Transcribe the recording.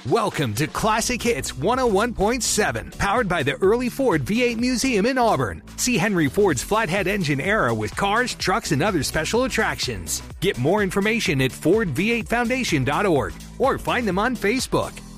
Welcome to Classic Hits 101.7, powered by the Early Ford V8 Museum in Auburn. See Henry Ford's flathead engine era with cars, trucks, and other special attractions. Get more information at FordV8Foundation.org or find them on Facebook.